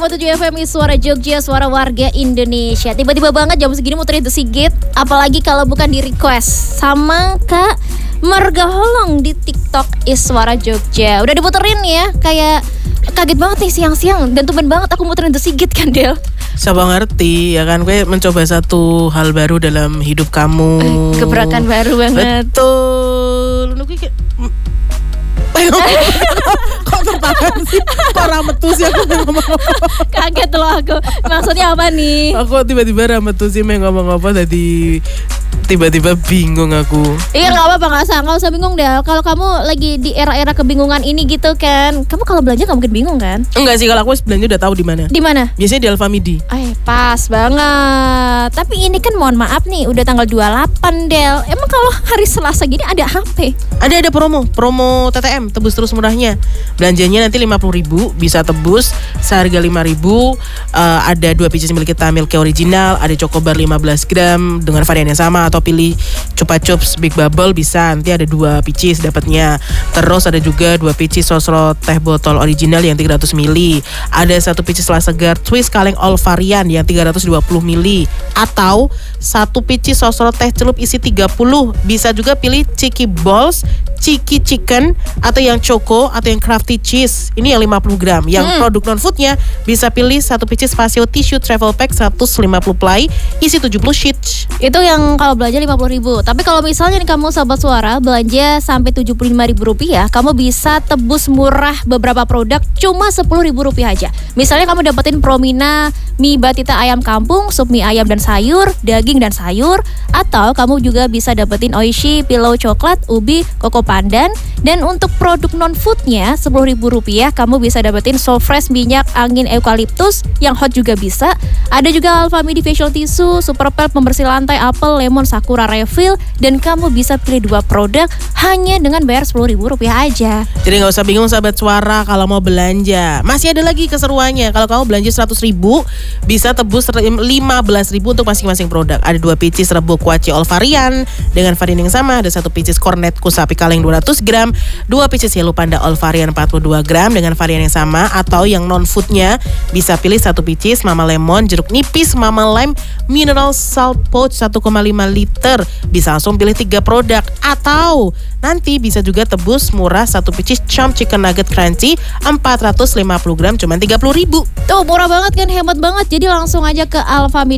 101,7 FM Suara Jogja, suara warga Indonesia. Tiba-tiba banget jam segini muterin The Sigit. Apalagi kalau bukan di request sama Kak Marga Holong di TikTok Suara Jogja. Udah diputerin ya, kayak kaget banget nih siang-siang. Dan tumben banget aku muterin The Sigit kan, Del. Siapa ngerti ya kan, gue mencoba satu hal baru dalam hidup kamu. Gebrakan baru banget. Betul. Kok tertahan sih? Kok rametu sih aku ngomong. Kaget loh aku. Maksudnya apa nih? Aku tiba-tiba rametu sih ngomong apa tadi. Tiba-tiba bingung aku. Iya nggak apa-apa, nggak usah bingung Del. Kalau kamu lagi di era-era kebingungan ini gitu kan, kamu kalau belanja nggak mungkin bingung kan? Enggak sih, kalau aku belanja udah tahu di mana. Di mana? Biasanya di Alfamidi. Pas banget. Tapi ini kan mohon maaf nih, udah tanggal 28 Del. Emang kalau hari Selasa gini ada HP? Ada promo TTM, tebus terus murahnya. Belanjanya nanti 50.000 bisa tebus seharga 5.000. Ada 2 pieces milik kita, Milky Original, ada Chocobar 15 gram dengan varian yang sama, atau pilih Chupa Chups Big Bubble bisa, nanti ada 2 pieces dapatnya. Terus ada juga 2 pieces sosro teh botol original yang 300 ml. Ada 1 pieces La Segar Twist kaleng all varian yang 320 ml, atau 1 pieces sosro teh celup isi 30. Bisa juga pilih Cheeky Balls, Cheeky Chicken, atau yang Choco, atau yang Crafty Cheese. Ini yang 50 gram. Yang produk non-foodnya bisa pilih 1 pieces Fasio Tissue Travel Pack 150 ply isi 70 sheets. Itu yang kalau belanja 50.000. Tapi kalau misalnya nih kamu sahabat suara belanja sampai 75.000 rupiah, kamu bisa tebus murah beberapa produk cuma 10.000 rupiah aja. Misalnya kamu dapetin Promina mie batita ayam kampung, sup mie ayam dan sayur, daging dan sayur, atau kamu juga bisa dapetin Oishi Pillow coklat, ubi, koko pandan. Dan untuk produk non-foodnya 10.000 rupiah kamu bisa dapetin So Fresh minyak angin eukaliptus yang hot juga bisa. Ada juga Alfamidi facial tissue, Super Pel pembersih lantai apel, lemon, sakura refill. Dan kamu bisa pilih 2 produk hanya dengan bayar 10.000 rupiah aja. Jadi gak usah bingung sahabat suara kalau mau belanja. Masih ada lagi keseruannya. Kalau kamu belanja 100.000 bisa tebus 15.000 untuk masing-masing produk. Ada 2 pieces rebuk kuaci all varian dengan varian yang sama. Ada 1 pieces kornetku sapi kaleng 200 gram, 2 pieces yellow panda all varian 42 gram dengan varian yang sama. Atau yang non-foodnya bisa pilih 1 pieces mama lemon jeruk nipis, mama lime mineral salt pouch 1,5 liter. Bisa langsung pilih 3 produk. Atau nanti bisa juga tebus murah 1 pieces chomp chicken nugget crunchy 450 gram cuma 30.000. Tuh murah banget kan, hemat banget. Jadi langsung aja ke Alfamidi